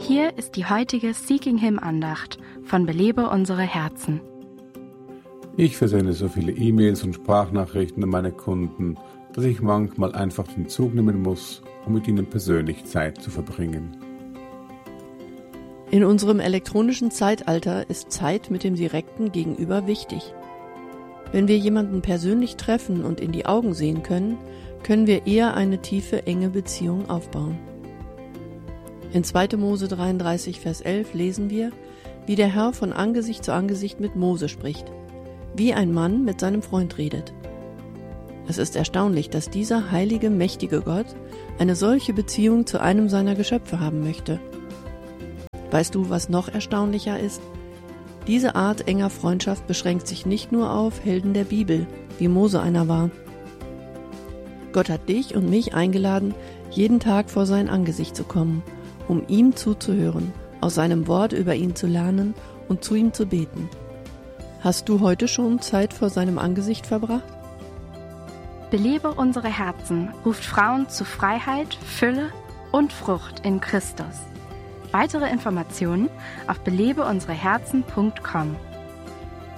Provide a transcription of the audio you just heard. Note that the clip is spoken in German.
Hier ist die heutige Seeking Him Andacht von Belebe unsere Herzen. Ich versende so viele E-Mails und Sprachnachrichten an meine Kunden, dass ich manchmal einfach den Zug nehmen muss, um mit ihnen persönlich Zeit zu verbringen. In unserem elektronischen Zeitalter ist Zeit mit dem direkten Gegenüber wichtig. Wenn wir jemanden persönlich treffen und in die Augen sehen können, können wir eher eine tiefe, enge Beziehung aufbauen. In 2. Mose 33, Vers 11 lesen wir, wie der Herr von Angesicht zu Angesicht mit Mose spricht, wie ein Mann mit seinem Freund redet. Es ist erstaunlich, dass dieser heilige, mächtige Gott eine solche Beziehung zu einem seiner Geschöpfe haben möchte. Weißt du, was noch erstaunlicher ist? Diese Art enger Freundschaft beschränkt sich nicht nur auf Helden der Bibel, wie Mose einer war. Gott hat dich und mich eingeladen, jeden Tag vor sein Angesicht zu kommen, um ihm zuzuhören, aus seinem Wort über ihn zu lernen und zu ihm zu beten. Hast du heute schon Zeit vor seinem Angesicht verbracht? Belebe unsere Herzen ruft Frauen zu Freiheit, Fülle und Frucht in Christus. Weitere Informationen auf belebeunsereherzen.com.